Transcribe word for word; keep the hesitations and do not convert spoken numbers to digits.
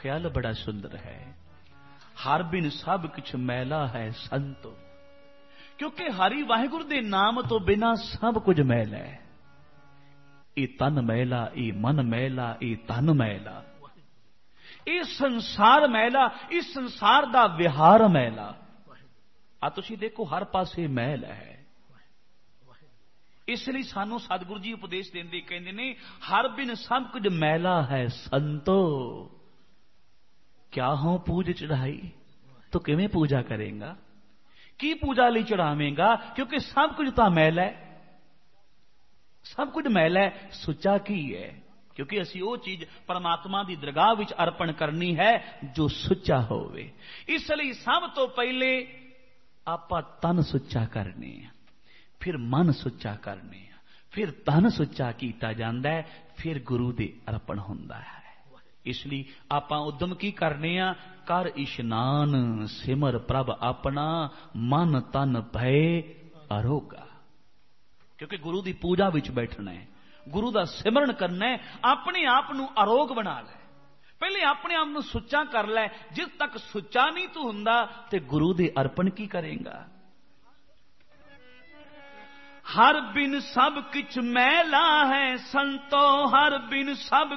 ख्याल बड़ा सुंदर है। हर बिन सब किछ मैला है संतो, क्योंकि हरि वाहिगुरु दे नाम तो बिना सब कुछ मैल है। ये तन मैला, ये मन मैला, ये तन मैला, ये संसार मैला, इस संसार दा विहार मैला। आ तुसी देखो हर पासे मैल है। इसलिए सानू सतगुरु जी उपदेश देंदे कहंदे ने हर बिन सब कुछ मैला है संतो। क्या हो पूज चढ़ाई, तो किवें पूजा करेगा, की पूजा लई चढ़ावेगा, क्योंकि सब कुछ तो मैल है, सब कुछ मैल है। सुचा की है, क्योंकि असी वो चीज परमात्मा की दरगाह विच अर्पण करनी है जो सुचा होवे। इसलिए सब तो पहले आपां तन सुचा करने, फिर मन सुचा करने, फिर तन सुचा कीता जांदा है, फिर गुरु दे अर्पण हुंदा है। इसलिए आपां उद्यम की करने आ, कर इशनान सिमर प्रभ अपना, मन तन भय अरोगा। क्योंकि गुरु की पूजा विच बैठना है, गुरु का सिमरन करना है, अपने आप नू अरोग बना लै। पहले अपने आप नू सुच्चा कर लै। जिस तक सुच्चा नहीं तू हुंदा ते गुरु दे अर्पण की करेगा। हर बिन सब किछ मैला है संतो, हर बिन सब